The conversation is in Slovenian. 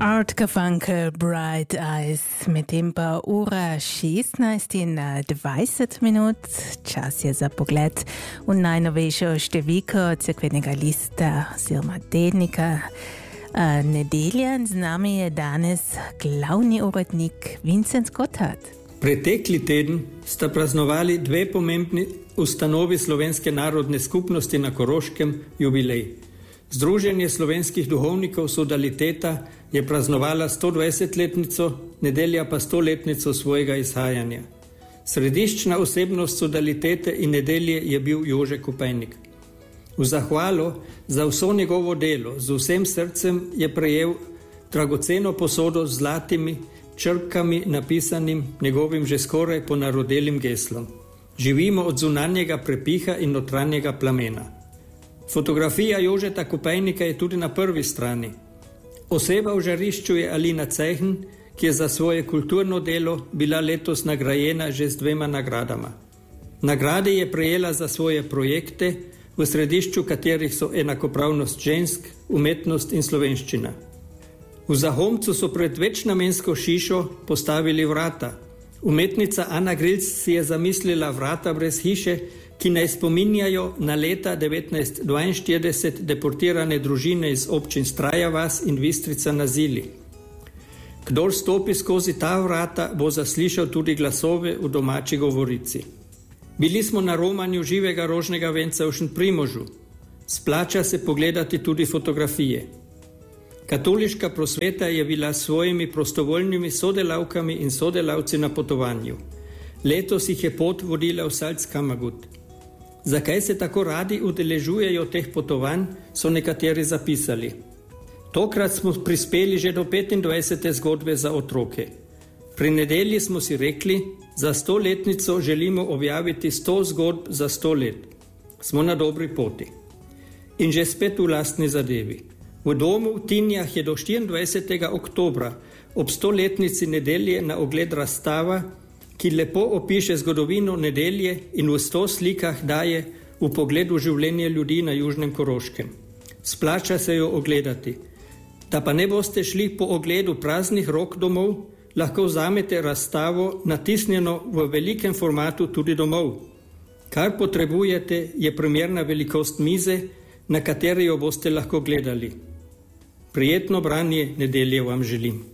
Art Garfunkel, Bright Eyes, medtem pa ura 16 in 20 minut. Čas je za pogled v najnovejšo številko cerkvenega lista oziroma tednika Nedelja. Z nami je danes glavni urednik Vincent Gotthard. Pretekli teden sta praznovali dve pomembni ustanovi Slovenske narodne skupnosti na Koroškem jubilej. Združenje slovenskih duhovnikov Sodaliteta je praznovala 120-letnico, Nedelja pa 100-letnico svojega izhajanja. Središčna osebnost Sodalitete in Nedelje je bil Jože Kopejnik. V zahvalo za vso njegovo delo z vsem srcem je prejel dragoceno posodo z zlatimi črkami napisanim njegovim že skoraj ponarodelim geslom. Živimo od zunanjega prepiha in notranjega plamena. Fotografija Jožeta Kopejnika je tudi na prvi strani. Oseba v žarišču je Alina Cejhn, ki je za svoje kulturno delo bila letos nagrajena že z 2 nagradama. Nagrade je prejela za svoje projekte, v središču katerih so enakopravnost žensk, umetnost in slovenščina. V Zahomcu so pred večnamensko šišo postavili vrata. Umetnica Ana Grilc si je zamislila vrata brez hiše, ki naj spominjajo na leta 1942 deportirane družine iz občin Straja vas in Bistrica na Zili. Kdor stopi skozi ta vrata, bo zaslišal tudi glasove v domači govorici. Bili smo na romanju živega rožnega venca v Šentprimožu. Splača se pogledati tudi fotografije. Katoliška prosveta je bila s svojimi prostovoljnimi sodelavkami in sodelavci na potovanju. Letos jih je pot vodila v Salzkammergut. Zakaj se tako radi udeležujejo teh potovanj, so nekateri zapisali. Tokrat smo prispeli že do 25. zgodbe za otroke. Pri Nedelji smo si rekli, za 100-letnico želimo objaviti 100 zgodb za 100 let. Smo na dobri poti. In že spet v lastni zadevi. V domu v Tinjah je do 24. oktobra ob 100-letnici Nedelje na ogled razstava, ki lepo opiše zgodovino Nedelje in v 100 slikah daje v pogled v življenje ljudi na Južnem Koroškem. Splača se jo ogledati. Da pa ne boste šli po ogledu praznih rok domov, lahko vzamete razstavo natisnjeno v velikem formatu tudi domov. Kar potrebujete je primerna velikost mize, na kateri jo boste lahko gledali. Prijetno branje Nedelje vam želim.